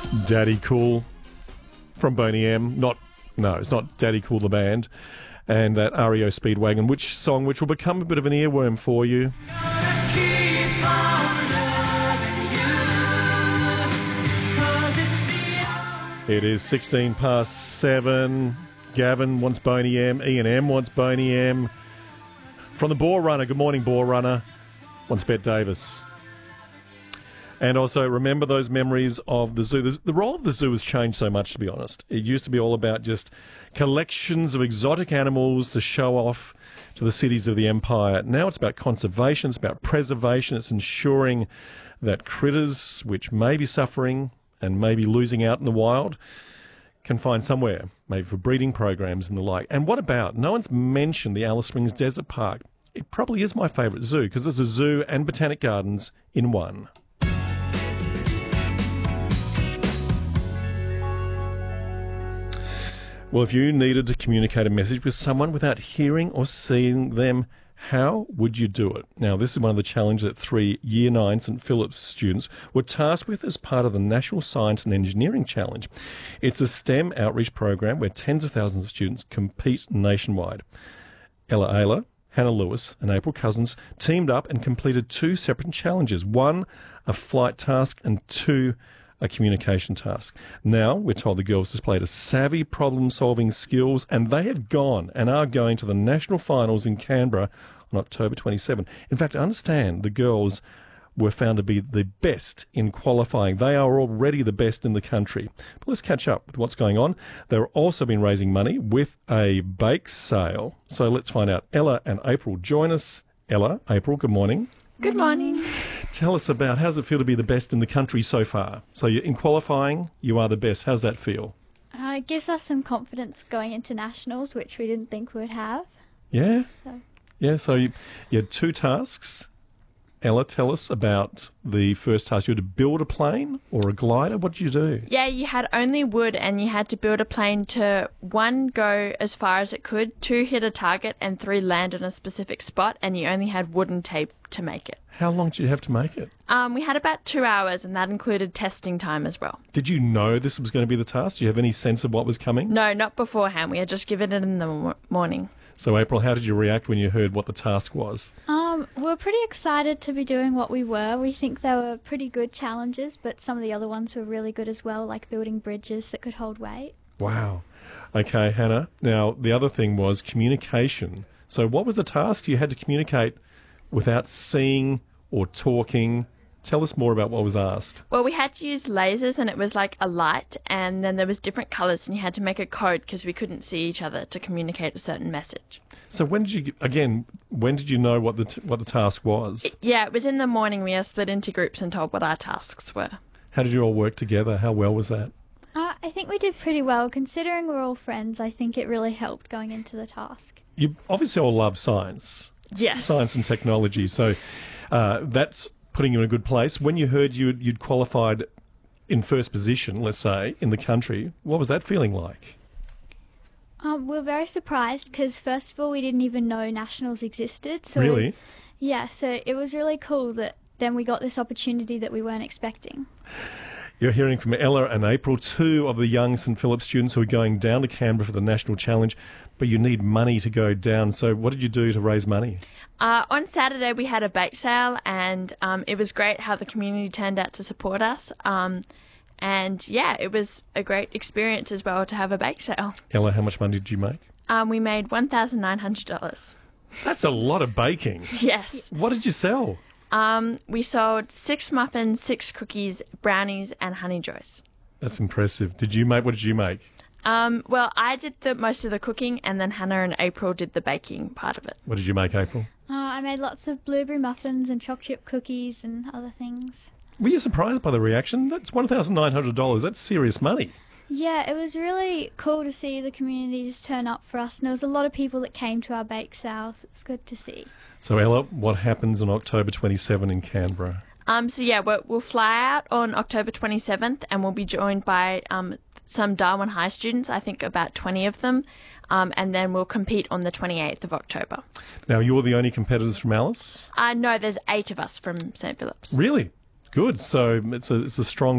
Daddy Cool from Boney M. It's not Daddy Cool the band. And that REO Speedwagon, which will become a bit of an earworm for you. It is 16 past 7. Gavin wants Boney M. Ian M. wants Boney M. From the Boar Runner, good morning, Boar Runner, wants Bet Davis. And also, remember those memories of the zoo. The role of the zoo has changed so much, to be honest. It used to be all about just collections of exotic animals to show off to the cities of the empire. Now it's about conservation, it's about preservation, it's ensuring that critters which may be suffering and may be losing out in the wild can find somewhere, maybe for breeding programs and the like. And what about, no one's mentioned the Alice Springs Desert Park. It probably is my favourite zoo because there's a zoo and botanic gardens in one. Well, if you needed to communicate a message with someone without hearing or seeing them, how would you do it? Now, this is one of the challenges that 3 Year 9 St Philip's students were tasked with as part of the National Science and Engineering Challenge. It's a STEM outreach program where tens of thousands of students compete nationwide. Ella Ayler, Hannah Lewis and April Cousins teamed up and completed 2 separate challenges. 1, a flight task, and 2, a communication task. Now, we're told the girls displayed a savvy problem-solving skills, and they have gone and are going to the national finals in Canberra on October 27. In fact, I understand the girls were found to be the best in qualifying. They are already the best in the country. But let's catch up with what's going on. They've also been raising money with a bake sale. So let's find out. Ella and April join us. Ella, April, good morning. Good morning. Tell us about, how does it feel to be the best in the country so far? So you're in qualifying, you are the best. How's that feel? It gives us some confidence going into nationals, which we didn't think we would have. Yeah? So you had 2 tasks. Ella, tell us about the first task. You had to build a plane or a glider. What did you do? Yeah, you had only wood and you had to build a plane to 1, go as far as it could, 2, hit a target, and 3, land on a specific spot, and you only had wood and tape to make it. How long did you have to make it? We had about 2 hours, and that included testing time as well. Did you know this was going to be the task? Do you have any sense of what was coming? No, not beforehand. We had just given it in the morning. So, April, how did you react when you heard what the task was? We were pretty excited to be doing what we were. We think they were pretty good challenges, but some of the other ones were really good as well, like building bridges that could hold weight. Wow. Okay, Hannah. Now, the other thing was communication. So what was the task? You had to communicate without seeing or talking. Tell us more about what was asked. Well, we had to use lasers, and it was like a light, and then there was different colours, and you had to make a code because we couldn't see each other to communicate a certain message. So when did you know what the task was? It was in the morning. We were split into groups and told what our tasks were. How did you all work together? How well was that? I think we did pretty well. Considering we're all friends, I think it really helped going into the task. You obviously all love science. Yes. Science and technology. So that's putting you in a good place. When you heard you'd qualified in first position, let's say, in the country, what was that feeling like? We were very surprised because, first of all, we didn't even know nationals existed. So really? Yeah, so it was really cool that then we got this opportunity that we weren't expecting. You're hearing from Ella and April, 2 of the young St Philip's students who are going down to Canberra for the National Challenge, but you need money to go down. So what did you do to raise money? On Saturday we had a bake sale, and it was great how the community turned out to support us. And yeah, it was a great experience as well to have a bake sale. Ella, how much money did you make? We made $1,900. That's a lot of baking. Yes. What did you sell? We sold 6 muffins, 6 cookies, brownies, and honey joys. That's impressive. What did you make? Well, I did most of the cooking, and then Hannah and April did the baking part of it. What did you make, April? I made lots of blueberry muffins and chocolate chip cookies and other things. Were you surprised by the reaction? That's $1,900. That's serious money. Yeah, it was really cool to see the community just turn up for us. And there was a lot of people that came to our bake sale, so it's good to see. So, Ella, what happens on October 27 in Canberra? We'll fly out on October 27th, and we'll be joined by some Darwin High students, I think about 20 of them, and then we'll compete on the 28th of October. Now, you're the only competitors from Alice? No, there's 8 of us from St Philip's. Really? Good. So it's a strong